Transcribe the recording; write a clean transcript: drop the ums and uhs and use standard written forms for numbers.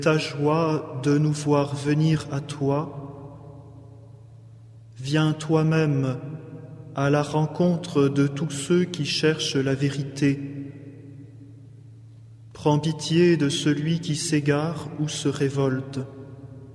ta joie de nous voir venir à toi. Viens toi-même à la rencontre de tous ceux qui cherchent la vérité. Prends pitié de celui qui s'égare ou se révolte.